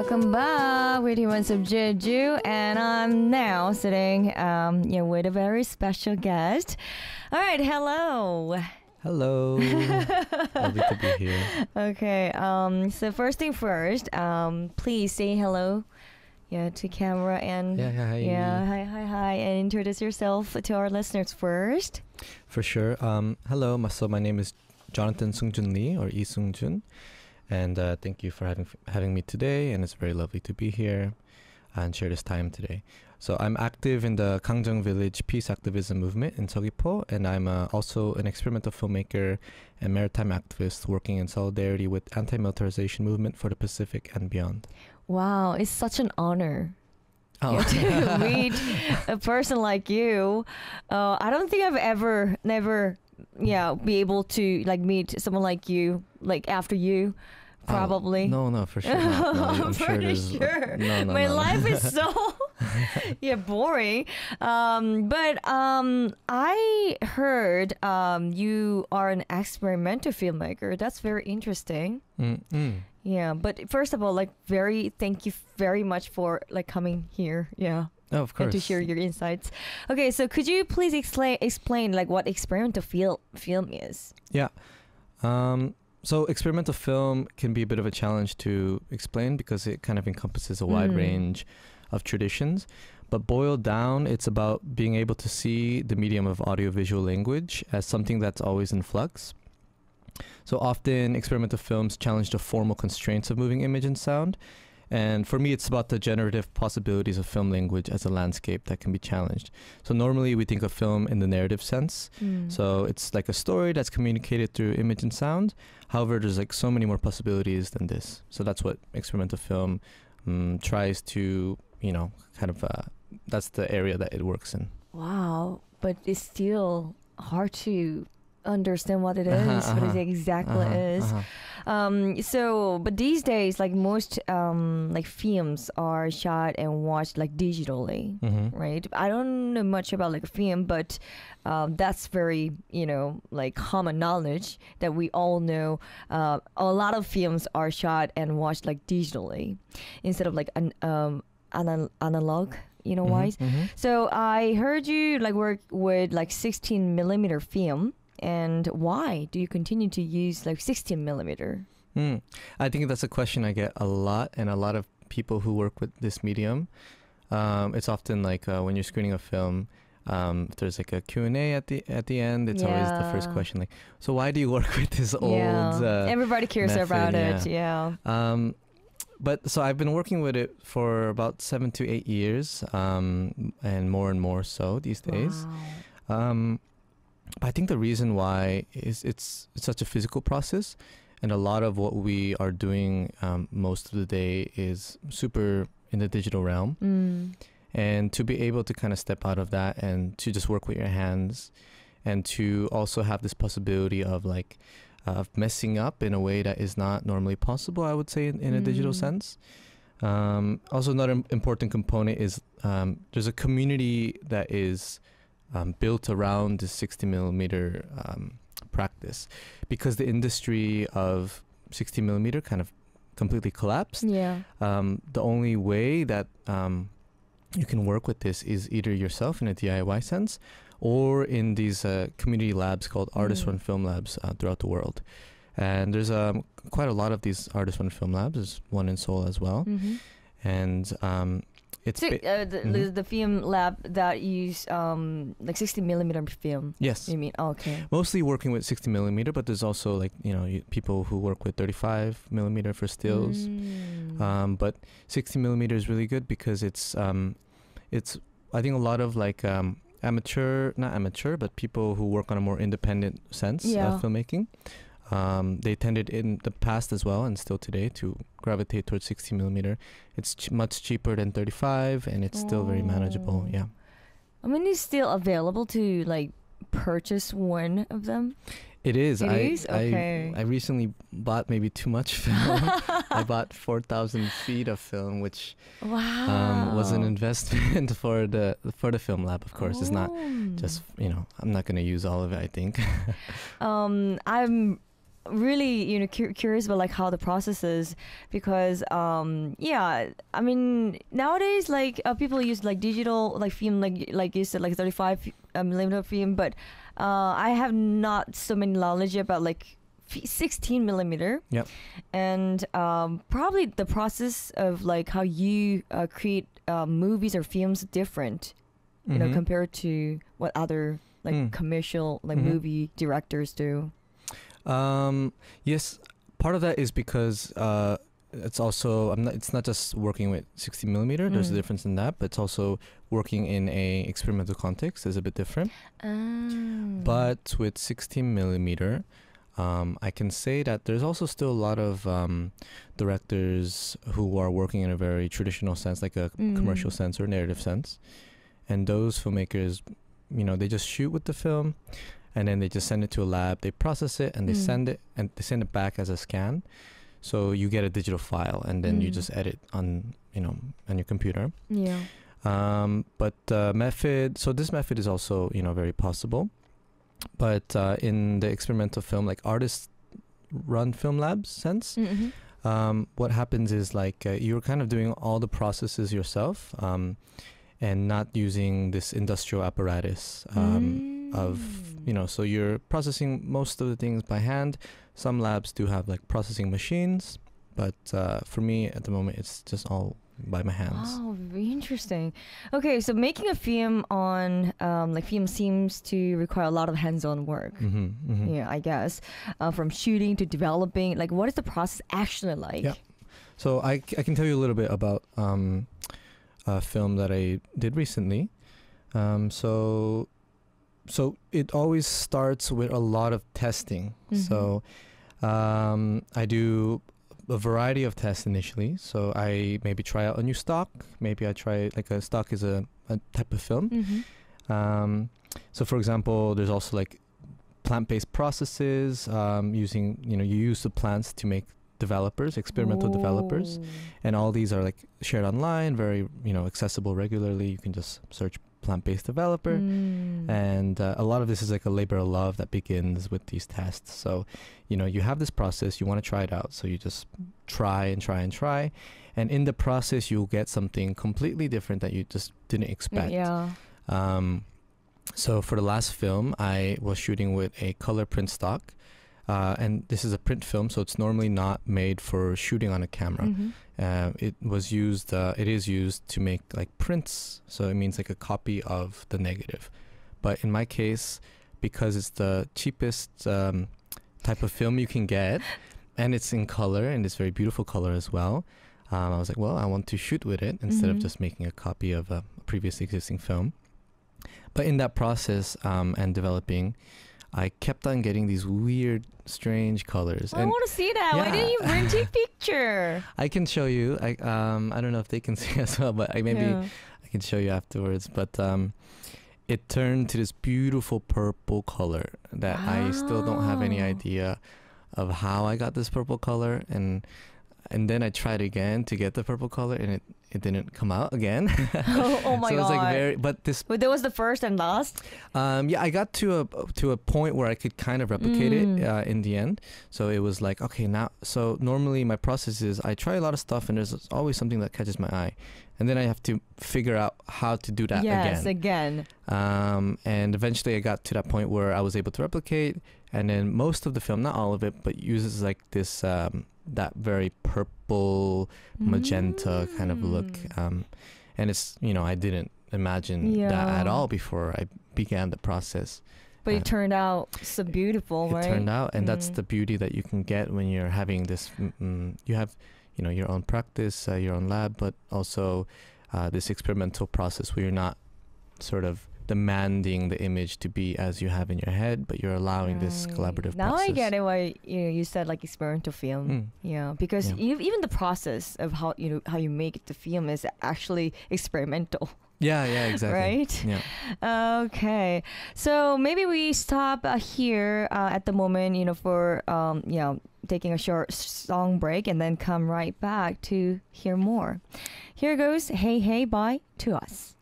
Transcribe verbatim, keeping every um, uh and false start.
Welcome back with Humans of Jeju, and I'm now sitting um, yeah, with a very special guest. All right, hello. Hello. Lovely to be here. Okay, um, so first thing first, um, please say hello, yeah, to camera and Yeah, yeah, hi. yeah, hi, hi, hi, and introduce yourself to our listeners first. For sure. Um, hello. my- So my name is Jonathan Sungjun Lee, or Lee Sungjun, and uh, thank you for having having me today. And it's very lovely to be here and share this time today. So I'm active in the Gangjang Village peace activism movement in Seogwipo, and I'm uh, also an experimental filmmaker and maritime activist working in solidarity with anti-militarization movement for the Pacific and beyond. Wow, it's such an honor. Oh. Yeah, to meet a person like you. Uh, I don't think I've ever, never, yeah, be able to like meet someone like you, like after you, probably. Oh, no, no, for sure not. No, I'm I'm sure pretty there's- sure. No, no, My no, no. life is so yeah boring. Um, but um, I heard um you are an experimental filmmaker. That's very interesting. Mm, mm. Yeah, but first of all, like very thank you very much for like coming here. Yeah. Oh, of And course. to share your insights. Okay, so could you please explain explain like what experimental fil- film is? Yeah. Um, so experimental film can be a bit of a challenge to explain because it kind of encompasses a wide Mm. range of traditions. But boiled down, it's about being able to see the medium of audiovisual language as something that's always in flux. So often experimental films challenge the formal constraints of moving image and sound. And for me, it's about the generative possibilities of film language as a landscape that can be challenged. So normally we think of film in the narrative sense. Mm. So it's like a story that's communicated through image and sound. However, there's like so many more possibilities than this. So that's what experimental film um, tries to, you know, kind of, uh, that's the area that it works in. Wow, but it's still hard to understand what it is, Uh-huh, what uh-huh, it exactly Uh-huh, is. uh-huh. Um, so, but these days, like most um, like films are shot and watched like digitally. Mhm. Right. I don't know much about like a film, but um, that's very, you know, like common knowledge that we all know. Uh, a lot of films are shot and watched like digitally instead of like an um anal- analog, you know, Mhm, wise. mhm. So I heard you like work with like sixteen millimeter film. And why do you continue to use like sixteen millimeter? Mm. I think that's a question I get a lot, and a lot of people who work with this medium. Um, it's often like uh, when you're screening a film, um, if there's like a Q and A at the at the end. It's always the first Yeah. question, like, so why do you work with this old? yeah. Uh, Everybody cares method, about yeah. it. Yeah. Um, but so I've been working with it for about seven to eight years, um, and more and more so these days. Wow. Um, but I think the reason why is it's, it's such a physical process, and a lot of what we are doing um, most of the day is super in the digital realm. Mm. And to be able to kind of step out of that and to just work with your hands, and to also have this possibility of like uh, of messing up in a way that is not normally possible, I would say, in, in a digital Mm. sense. Um, also, another im- important component is um, there's a community that is um, built around the sixty millimeter um, practice, because the industry of sixty millimeter kind of completely collapsed. Yeah. Um, the only way that um, you can work with this is either yourself in a D I Y sense, or in these uh, community labs called artist-run Mm. film labs uh, throughout the world. And there's um, quite a lot of these artist-run film labs. There's one in Seoul as well. Mm-hmm. And um, it's... So, ba- uh, the, the Mhm. the film lab that use um like sixty millimeter film. yes. You mean okay? Mostly working with sixty millimeter, but there's also like, you know, you, people who work with thirty-five millimeter for stills. Mm. Um, but sixty millimeter is really good because it's, um, it's, I think a lot of like um, amateur, not amateur, but people who work on a more independent sense Yeah. of filmmaking. Um, they tended in the past as well, and still today, to gravitate towards sixty millimeter. It's ch- much cheaper than thirty-five, and it's still very manageable. Oh. Yeah. I mean, it's still available to like purchase one of them. It is. It I, is? Okay. I I recently bought maybe too much film. I bought four thousand feet of film, which Wow. um, was an investment for the for the film lab. Of course, it's not Oh. just, you know, I'm not gonna use all of it, I think. Um, I'm really, you know, cu- curious about like how the process is because, um, yeah, I mean, nowadays like uh, people use like digital like film, like like you said, like thirty-five uh, millimeter film, but uh, I have not so many knowledge about like f- sixteen millimeter. Yep. And um, probably the process of like how you uh, create uh, movies or films different, you know, Mhm. compared to what other like Mm. commercial like Mhm. movie directors do. Um, yes, part of that is because uh, it's also I'm not. It's not just working with sixty millimeter. There's a Mm. difference in that, but it's also working in a experimental context is a bit different. Ah. But with sixteen millimeter, um, I can say that there's also still a lot of um, directors who are working in a very traditional sense, like a Mm. commercial sense or narrative sense, and those filmmakers, you know, they just shoot with the film. And then they just send it to a lab. They process it and they Mm. send it and they send it back as a scan. So you get a digital file and then you Mm. just edit on you know on your computer. Yeah. Um, but the method, so this method is also you know very possible. But uh, in the experimental film, like artist run film labs sense, Mm-hmm. um, what happens is like uh, you're kind of doing all the processes yourself um, and not using this industrial apparatus. Um, of you know so you're processing most of the things by hand. Some labs do have like processing machines, but uh, for me at the moment it's just all by my hands. Oh, very interesting. Okay, so making a film on um, like film seems to require a lot of hands-on work. Mm-hmm, mm-hmm. Yeah, I guess uh, from shooting to developing. Like, what is the process actually like? Yeah. So I, c- I can tell you a little bit about um, a film that I did recently. Um, so so it always starts with a lot of testing. Mhm. So um, I do a variety of tests initially. So I maybe try out a new stock. Maybe I try like a stock is a, a type of film. Mm-hmm. Um, so for example, there's also like plant-based processes um, using, you know, you use the plants to make developers, experimental developers. Ooh. And all these are like shared online, very, you know, accessible regularly. You can just search plant-based developer. Mm. And uh, a lot of this is like a labor of love that begins with these tests. So, you know, you have this process, you want to try it out. So you just try and try and try. And in the process, you'll get something completely different that you just didn't expect. Yeah. Um, so for the last film, I was shooting with a color print stock. Uh, and this is a print film, so it's normally not made for shooting on a camera. Mm-hmm. Uh, it was used, uh, it is used to make like prints, so it means like a copy of the negative. But in my case, because it's the cheapest um, type of film you can get, and it's in color, and it's very beautiful color as well, um, I was like, well, I want to shoot with it instead Mhm. of just making a copy of a previous existing film. But in that process um, and developing, I kept on getting these weird, strange colors. I and want to see that. Why Yeah. didn't you bring take picture? I can show you. I um I don't know if they can see as well, but I maybe Yeah. I can show you afterwards. But um, it turned to this beautiful purple color that I still don't have any Wow. idea of how I got this purple color, and and then I tried again to get the purple color, and it, it didn't come out again. oh, oh my so god. it's like very, but this But that was the first and last. um, yeah, I got to a to a point where I could kind of replicate Mm. it uh, in the end. So it was like, okay, now. So normally my process is I try a lot of stuff, and there's always something that catches my eye, and then I have to figure out how to do that yes, again. again. Um, and eventually I got to that point where I was able to replicate, and then most of the film, not all of it, but uses like this um, that very purple magenta kind of look. Mm. Um, and it's, you know, I didn't imagine that at Yeah. all before I began the process. But uh, it turned out so beautiful, It right? turned out, and that's Mm. the beauty that you can get when you're having this. Mm, mm, you have, you know, your own practice, uh, your own lab, but also uh, this experimental process where you're not sort of demanding the image to be as you have in your head, but you're allowing this Right. collaborative Now process. I get it why you know, you said like experimental film. Mm. Yeah, because Yeah. ev- even the process of how you know how you make the film is actually experimental, Yeah, yeah, exactly. right? Yeah. Okay, so maybe we stop uh, here uh, at the moment, you know, for um, you know, taking a short s- song break, and then come right back to hear more. Here goes "Hey Hey" by To Us.